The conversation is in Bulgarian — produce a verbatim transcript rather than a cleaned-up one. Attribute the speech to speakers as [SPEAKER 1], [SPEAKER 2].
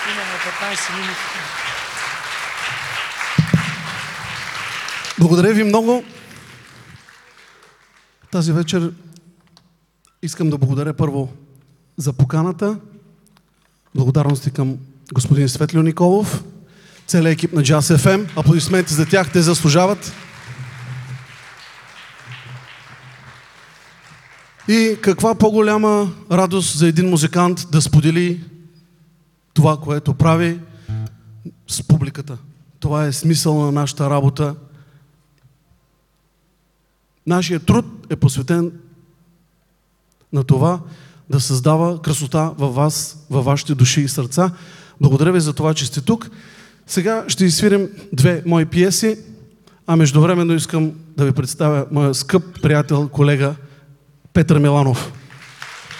[SPEAKER 1] Имаме петнайсет минути.
[SPEAKER 2] Благодаря ви много. Тази вечер искам да благодаря първо за поканата. Благодарности към господин Светлио Николов, целият екип на Jazz еф ем. Аплодисменти за тях, те заслужават. И каква по-голяма радост за един музикант да сподели това, което прави с публиката. Това е смисъл на нашата работа. Нашият труд е посветен на това да създава красота във вас, във вашите души и сърца. Благодаря ви за това, че сте тук. Сега ще изсвирим две мои пиеси, а междувременно искам да ви представя моя скъп приятел, колега Петър Миланов.